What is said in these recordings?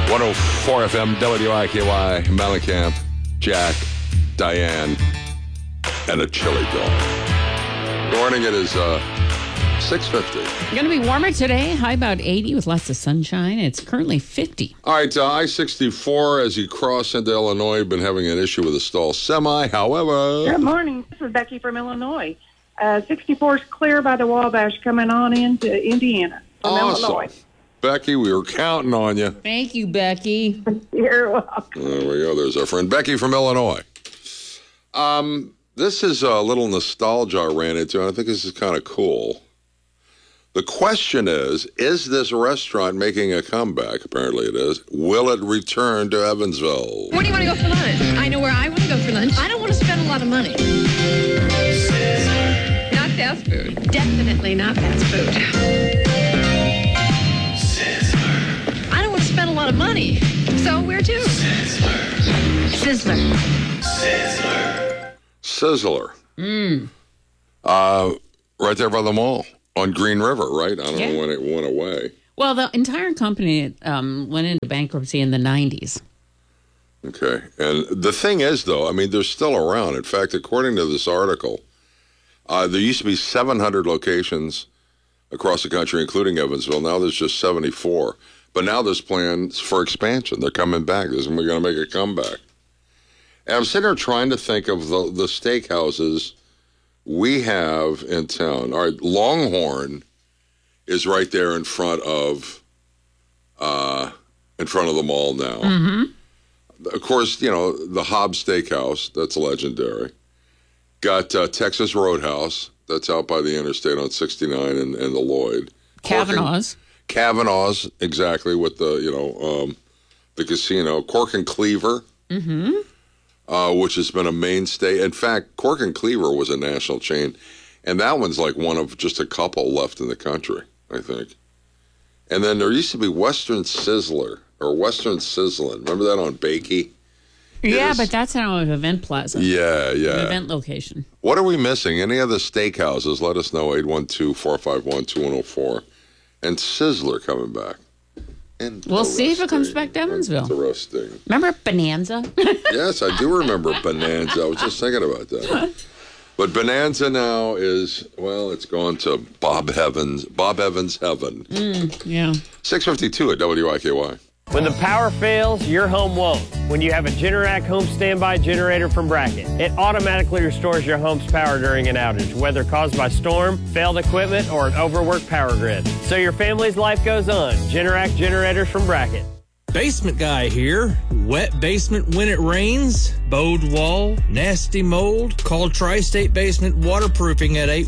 104 FM, WIKY, Mellencamp, Jack, Diane, and a chili dog. Good morning. It is 6:50. Going to be warmer today. High about 80 with lots of sunshine. It's currently 50. All right, I-64 as you cross into Illinois, been having an issue with a stall semi. However, good morning. This is Becky from Illinois. 64 is clear by the Wabash coming on into Indiana from Illinois. Becky, we were counting on you. Thank you, Becky. You're welcome. There we go. There's our friend Becky from Illinois. This is a little nostalgia I ran into, and I think this is kind of cool. The question is this restaurant making a comeback? Apparently it is. Will it return to Evansville? Where do you want to go for lunch? I know where I want to go for lunch. I don't want to spend a lot of money. Not fast food. Definitely not fast food. I don't want to spend a lot of money. So where to? Sizzler. Sizzler. Right there by the mall on Green River, right? I don't know when it went away. Well, the entire company went into bankruptcy in the 90s. Okay. And the thing is, though, I mean, they're still around. In fact, according to this article, there used to be 700 locations across the country, including Evansville. Now there's just 74. But now there's plans for expansion. They're coming back. We're going to make a comeback. And I'm sitting there trying to think of the steakhouses we have in town. All right, Longhorn is right there in front of the mall now. Mm-hmm. Of course, you know, the Hobbs Steakhouse, that's legendary. Got Texas Roadhouse, that's out by the interstate on 69 and the Lloyd. Cavanaugh's, exactly, with the casino. Cork and Cleaver, which has been a mainstay. In fact, Cork and Cleaver was a national chain, and that one's like one of just a couple left in the country, I think. And then there used to be Western Sizzler, or Western Sizzlin'. Remember that on Bakey? Yeah, but that's now an event plaza. Yeah. An event location. What are we missing? Any other steakhouses? Let us know, 812-451-2104. And Sizzler coming back. We'll see if it comes back to Evansville. Interesting. Remember Bonanza? Yes, I do remember Bonanza. I was just thinking about that. But Bonanza now is, well, it's gone to Bob Evans Heaven. Yeah. 6:52 at WIKY. When the power fails, your home won't. When you have a Generac home standby generator from Bracket, it automatically restores your home's power during an outage, whether caused by storm, failed equipment, or an overworked power grid. So your family's life goes on. Generac generators from Bracket. Basement guy here. Wet basement when it rains, bowed wall, nasty mold. Call Tri-State Basement Waterproofing at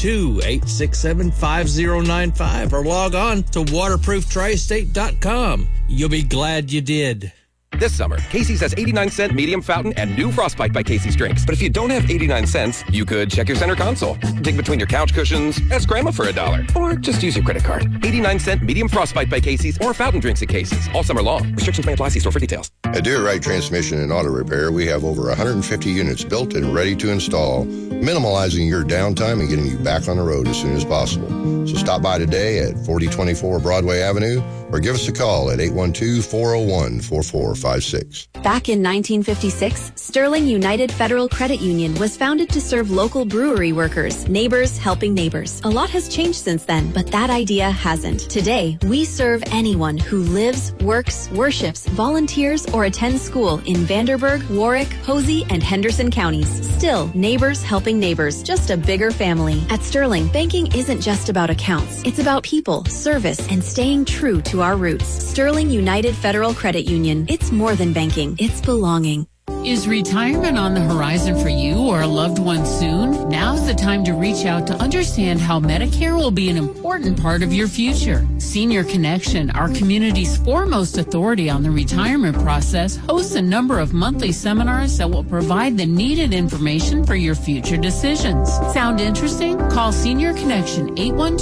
812-867-5095 or log on to waterprooftristate.com. You'll be glad you did. This summer, Casey's has 89-cent medium fountain and new Frostbite by Casey's drinks. But if you don't have 89 cents, you could check your center console, dig between your couch cushions, ask Grandma for $1, or just use your credit card. 89-cent medium Frostbite by Casey's or fountain drinks at Casey's all summer long. Restrictions may apply. See store for details. At Do-It-Right Transmission and Auto Repair, we have over 150 units built and ready to install, minimalizing your downtime and getting you back on the road as soon as possible. So stop by today at 4024 Broadway Avenue or give us a call at 812-401-4456. Back in 1956, Sterling United Federal Credit Union was founded to serve local brewery workers, neighbors helping neighbors. A lot has changed since then, but that idea hasn't. Today, we serve anyone who lives, works, worships, volunteers, or attends school in Vanderburgh, Warwick, Posey, and Henderson counties. Still, neighbors helping neighbors, just a bigger family. At Sterling, banking isn't just about accounts. It's about people, service, and staying true to our roots. Sterling United Federal Credit Union. It's more than banking. It's belonging. Is retirement on the horizon for you or a loved one soon? Now's the time to reach out to understand how Medicare will be an important part of your future. Senior Connection, our community's foremost authority on the retirement process, hosts a number of monthly seminars that will provide the needed information for your future decisions. Sound interesting? Call Senior Connection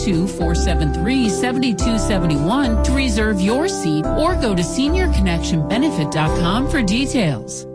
812-473-7271 to reserve your seat or go to seniorconnectionbenefit.com for details.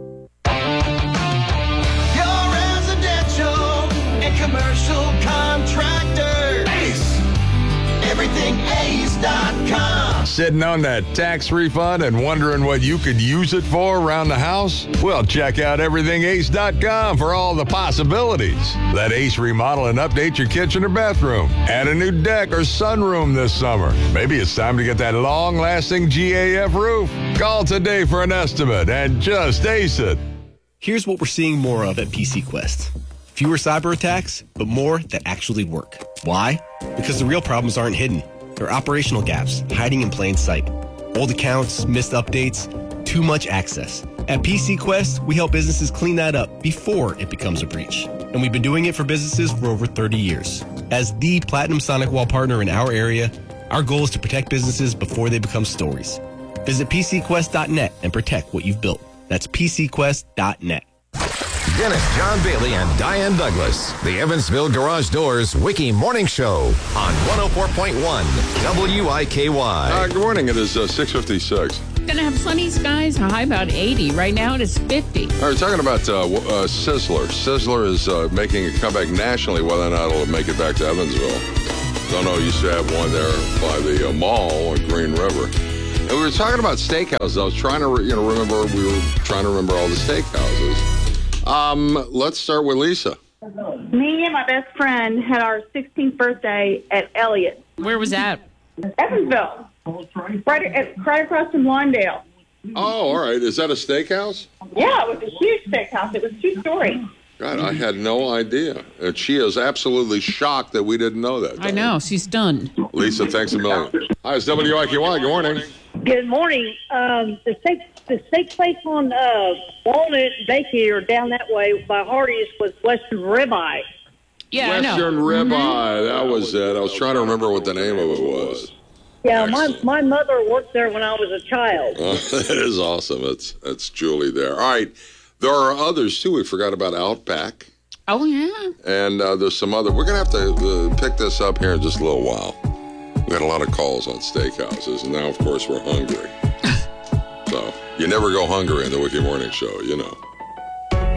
Commercial contractor. Ace. EverythingAce.com. Sitting on that tax refund and wondering what you could use it for around the house? Well, check out everythingace.com for all the possibilities. Let Ace remodel and update your kitchen or bathroom. Add a new deck or sunroom this summer. Maybe it's time to get that long-lasting GAF roof. Call today for an estimate and just ace it. Here's what we're seeing more of at PC Quest. Fewer cyber attacks, but more that actually work. Why? Because the real problems aren't hidden. They're operational gaps, hiding in plain sight. Old accounts, missed updates, too much access. At PC Quest, we help businesses clean that up before it becomes a breach. And we've been doing it for businesses for over 30 years. As the Platinum SonicWall partner in our area, our goal is to protect businesses before they become stories. Visit PCQuest.net and protect what you've built. That's PCQuest.net. Dennis, John Bailey, and Diane Douglas. The Evansville Garage Doors Wiki Morning Show on 104.1 WIKY. Good morning. It is 6:56. Gonna have sunny skies, a high about 80. Right now it is 50. All right, we're talking about Sizzler. Sizzler is making a comeback nationally. Whether or not it'll make it back to Evansville, don't know. Used to have one there by the mall on Green River. And we were talking about steakhouses. I was trying to remember. We were trying to remember all the steakhouses. Let's start with Lisa. Me and my best friend had our 16th birthday at Elliott. Where was that? Evansville. Right across from Lawndale. Oh, all right. Is that a steakhouse? Yeah, it was a huge steakhouse. It was 2-story. God, I had no idea. And she is absolutely shocked that we didn't know that. I know. She's stunned. Lisa, thanks a million. Hi, it's WIKY. Good morning. Good morning. The steak place on Walnut Bakery or down that way by Hardee's was Western Ribeye. Yeah, Western Ribeye. That was it. I was trying to remember what the name of it was. Yeah, my mother worked there when I was a child. That is awesome. It's Julie there. All right. There are others, too. We forgot about Outback. Oh, yeah. And there's some other. We're going to have to pick this up here in just a little while. We had a lot of calls on steakhouses, and now, of course, we're hungry. So you never go hungry in the Wiki Morning Show, you know.